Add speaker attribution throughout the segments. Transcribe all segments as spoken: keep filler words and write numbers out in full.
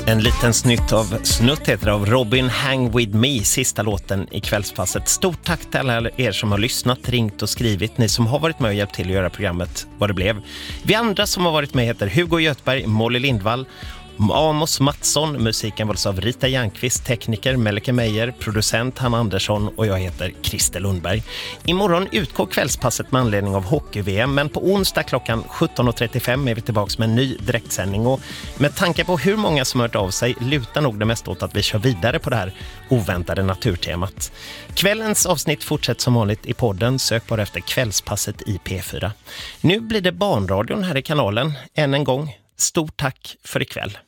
Speaker 1: En liten snutt av snutt heter av Robin Hang With Me, sista låten i kvällspasset. Stort tack till alla er som har lyssnat, ringt och skrivit. Ni som har varit med och hjälpt till att göra programmet vad det blev. Vi andra som har varit med heter Hugo Göthberg, Molly Lindvall, Amos Mattsson, musiken vals av Rita Janqvist, tekniker Melke Meijer, producent Hanna Andersson och jag heter Christer Lundberg. Imorgon utgår kvällspasset med anledning av hockey-V M, men på onsdag klockan sjutton och trettiofem är vi tillbaka med en ny direktsändning, och med tanke på hur många som hört av sig lutar nog det mest åt att vi kör vidare på det här oväntade naturtemat. Kvällens avsnitt fortsätter som vanligt i podden, sök bara efter kvällspasset i P fyra. Nu blir det barnradion här i kanalen, än en gång. Stort tack för ikväll.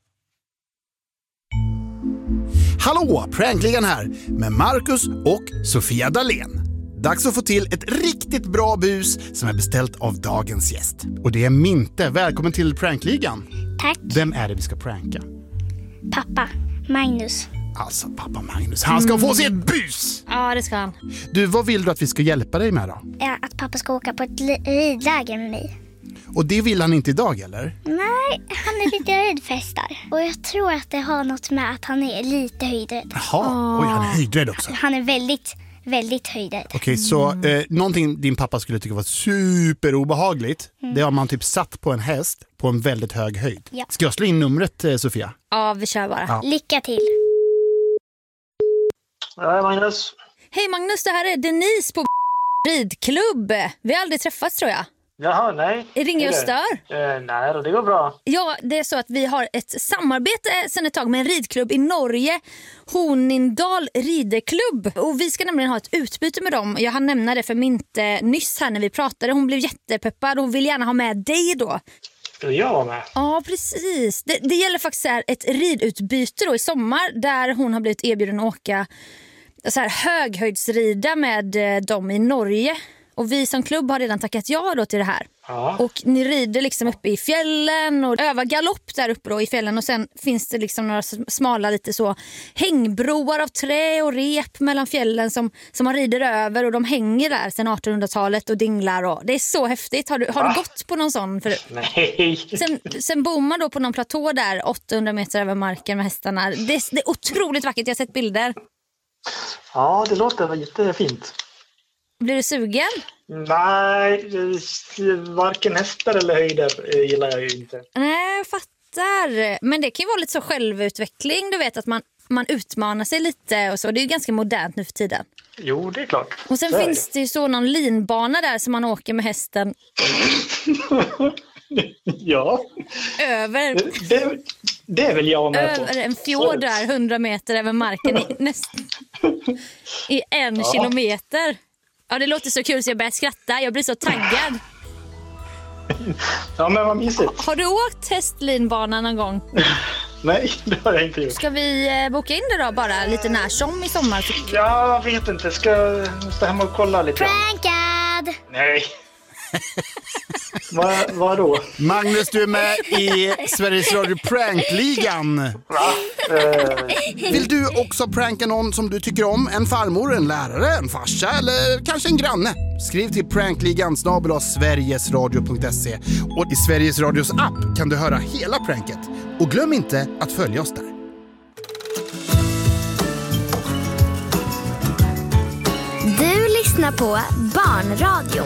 Speaker 2: Hallå, Prankligan här med Marcus och Sofia Dalén. Dags att få till ett riktigt bra bus som är beställt av dagens gäst. Och det är Minte. Välkommen till Prankligan.
Speaker 3: Tack.
Speaker 2: Vem är det vi ska pranka?
Speaker 3: Pappa, Magnus.
Speaker 2: Alltså pappa Magnus, han ska mm. få sig ett bus!
Speaker 4: Ja, det ska han.
Speaker 2: Du, vad vill du att vi ska hjälpa dig med då?
Speaker 3: Ja, att pappa ska åka på ett ridläger med mig.
Speaker 2: Och det vill han inte idag, eller?
Speaker 3: Nej, han är lite ridfästar. Och jag tror att det har något med att han är lite höjdrädd.
Speaker 2: Jaha, oh. Oj, han är höjdrädd också.
Speaker 3: Han är väldigt, väldigt höjdrädd.
Speaker 2: Okej, okay, så eh, någonting din pappa skulle tycka var superobehagligt, mm. det har man typ satt på en häst på en väldigt hög höjd. Ja. Ska jag slå in numret, eh, Sofia?
Speaker 4: Ja, vi kör bara.
Speaker 3: Ja. Lycka till.
Speaker 5: Ja, Magnus.
Speaker 4: Hej Magnus, det här är Denise på ridklubb. Vi har aldrig träffats, tror jag.
Speaker 5: Jaha, nej.
Speaker 4: Ringer och stör?
Speaker 5: Uh, nej, det går bra.
Speaker 4: Ja, det är så att vi har ett samarbete sedan ett tag med en ridklubb i Norge, Hornindal rideklubb. Och vi ska nämligen ha ett utbyte med dem. Jag hann nämna det för Minte nyss här när vi pratade. Hon blev jättepeppad och hon vill gärna ha med dig då.
Speaker 5: Ska jag vara med?
Speaker 4: Ja, precis. Det, det gäller faktiskt här ett ridutbyte då i sommar där hon har blivit erbjuden att åka så här höghöjdsrida med dem i Norge. Och vi som klubb har redan tackat ja då till det här.
Speaker 5: Ja.
Speaker 4: Och ni rider liksom uppe i fjällen och övar galopp där uppe då i fjällen. Och sen finns det liksom några smala lite så hängbroar av trä och rep mellan fjällen som, som man rider över. Och de hänger där sedan artonhundratalet och dinglar. Och det är så häftigt. Har du, har du gått på någon sån förut?
Speaker 5: Nej.
Speaker 4: Sen, sen bor man då på någon platå där åttahundra meter över marken med hästarna. Det, det är otroligt vackert, jag har sett bilder.
Speaker 5: Ja, det låter jättefint.
Speaker 4: Blir du sugen?
Speaker 5: Nej, varken hästar eller höjder gillar jag ju inte.
Speaker 4: Nej, jag fattar. Men det kan ju vara lite så självutveckling. Du vet att man, man utmanar sig lite och så. Det är ju ganska modernt nu för tiden.
Speaker 5: Jo, det är klart.
Speaker 4: Och sen det finns det ju så någon linbana där som man åker med hästen.
Speaker 5: Ja.
Speaker 4: Över...
Speaker 5: Det, det är väl jag med
Speaker 4: över
Speaker 5: på.
Speaker 4: En fjord där, hundra meter över marken i, nästan, i en ja. kilometer. Ja, det låter så kul så jag börjar skratta. Jag blir så taggad.
Speaker 5: Ja, men vad mysigt.
Speaker 4: Har du åkt hästlinbanan någon gång?
Speaker 5: Nej, det har jag inte gjort.
Speaker 4: Ska vi boka in det då bara lite när som i sommar?
Speaker 5: Jag vet inte. Ska jag hem och kolla lite?
Speaker 3: Prankad!
Speaker 5: Nej. Vad, vad då?
Speaker 2: Magnus, du är med i Sveriges Radio Prankligan.
Speaker 5: Va? Uh...
Speaker 2: Vill du också pranka någon som du tycker om? En farmor, en lärare, en farsa eller kanske en granne? Skriv till prankligan snabel-a sverigesradio punkt se. Och i Sveriges Radios app kan du höra hela pranket. Och glöm inte att följa oss där.
Speaker 3: Du lyssnar på Barnradion.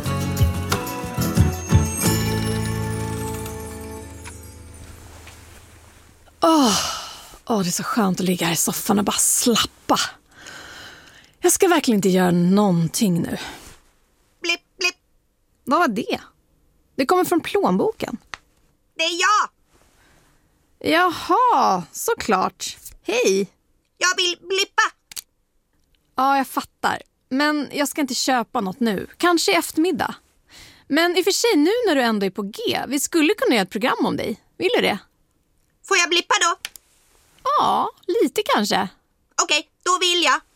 Speaker 6: Åh, oh, oh, det är så skönt att ligga här i soffan och bara slappa. Jag ska verkligen inte göra någonting nu.
Speaker 7: Blipp, blipp.
Speaker 6: Vad var det? Det kommer från plånboken.
Speaker 7: Det är jag!
Speaker 6: Jaha, såklart. Hej.
Speaker 7: Jag vill blippa.
Speaker 6: Ja, jag fattar. Men jag ska inte köpa något nu. Kanske i eftermiddag. Men i och för sig nu när du ändå är på G. Vi skulle kunna göra ett program om dig. Vill du det?
Speaker 7: Får jag blippa då?
Speaker 6: Ja, lite kanske.
Speaker 7: Okej, då vill jag.